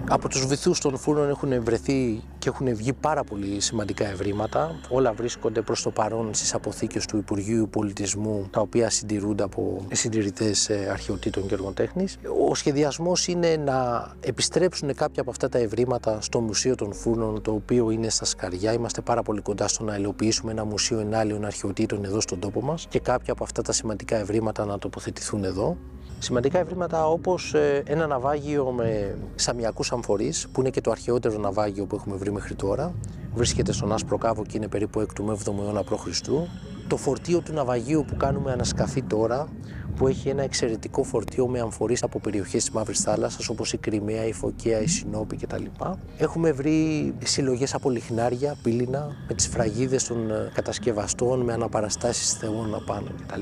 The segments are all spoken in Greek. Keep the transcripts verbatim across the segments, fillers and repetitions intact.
Από τους βυθούς των φούρνων έχουν βρεθεί και έχουν βγει πάρα πολύ σημαντικά ευρήματα. Όλα βρίσκονται προς το παρόν στις αποθήκες του Υπουργείου Πολιτισμού, τα οποία συντηρούνται από συντηρητές αρχαιοτήτων και έργων τέχνης. Ο σχεδιασμός είναι να επιστρέψουν κάποια από αυτά τα ευρήματα στο Μουσείο των Φούρνων, το οποίο είναι στα Σκαριά. Είμαστε πάρα πολύ κοντά στο να υλοποιήσουμε ένα μουσείο ενάλειων αρχαιοτήτων εδώ στον τόπο μας και κάποια από αυτά τα σημαντικά ευρήματα να τοποθετηθούν εδώ. Σημαντικά ευρήματα όπως ένα ναυάγιο με σαμιακούς αμφορείς, που είναι και το αρχαιότερο ναυάγιο που έχουμε βρει μέχρι τώρα. Βρίσκεται στον Άσπρο Κάβο και είναι περίπου έκτου έβδομου αιώνα προ Χριστού. Το φορτίο του ναυαγίου που κάνουμε ανασκαφή τώρα, που έχει ένα εξαιρετικό φορτίο με αμφορείς από περιοχές της Μαύρης Θάλασσας, όπως η Κριμαία, η Φωκαία, η Σινόπη κτλ. Έχουμε βρει συλλογές από λιχνάρια, πύληνα, με τις φραγίδες των κατασκευαστών, με αναπαραστάσεις θεών απάνω κτλ.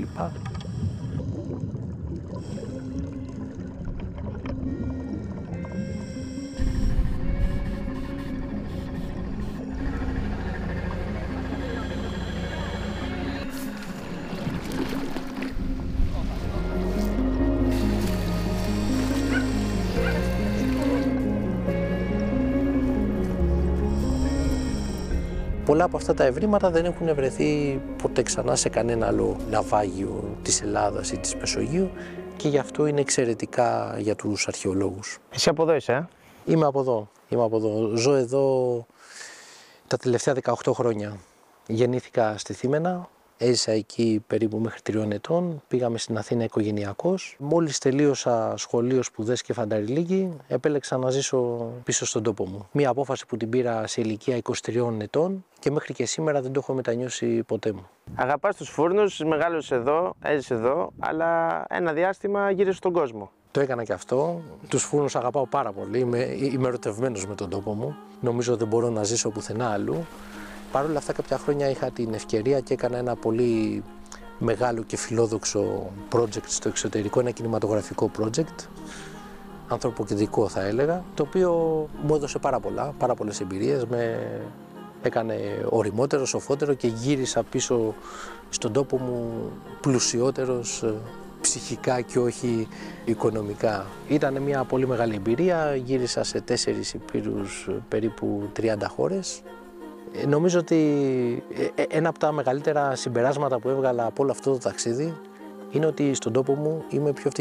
Πολλά από αυτά τα ευρήματα δεν έχουν βρεθεί ποτέ ξανά σε κανένα άλλο ναυάγιο της Ελλάδας ή της Μεσογείου και γι' αυτό είναι εξαιρετικά για τους αρχαιολόγους. Εσύ από εδώ είσαι, ε? Είμαι από εδώ. Είμαι από εδώ. Ζω εδώ τα τελευταία δεκαοκτώ χρόνια. Γεννήθηκα στη Θήμαινα, έζησα εκεί περίπου μέχρι τριών ετών, πήγαμε στην Αθήνα οικογενειακώς. Μόλις τελείωσα σχολείο, σπουδές και φανταριλίκη, επέλεξα να ζήσω πίσω στον τόπο μου. Μία απόφαση που την πήρα σε ηλικία είκοσι τριών ετών και μέχρι και σήμερα δεν το έχω μετανιώσει ποτέ μου. Αγαπάς τους φούρνους, μεγάλωσες εδώ, έζησες εδώ, αλλά ένα διάστημα γύρισες στον κόσμο. Το έκανα και αυτό. Τους φούρνους αγαπάω πάρα πολύ. Είμαι, είμαι ερωτευμένος με τον τόπο μου. Νομίζω δεν μπορώ να ζήσω πουθενά αλλού. Παρ' όλα αυτά, κάποια χρόνια είχα την ευκαιρία και έκανα ένα πολύ μεγάλο και φιλόδοξο project στο εξωτερικό, ένα κινηματογραφικό project, ανθρωποκεντρικό θα έλεγα, το οποίο μου έδωσε πάρα πολλά, πάρα πολλές εμπειρίες, με έκανε ωριμότερο, σοφότερο και γύρισα πίσω στον τόπο μου πλουσιότερος ψυχικά και όχι οικονομικά. Ήταν μια πολύ μεγάλη εμπειρία, γύρισα σε τέσσερις υπήρους, περίπου τριάντα χώρες. Νομίζω ότι ένα από τα μεγαλύτερα συμπεράσματα που έβγαλα από όλο αυτό το ταξίδι είναι ότι στον τόπο μου είμαι πιο ευτυχής.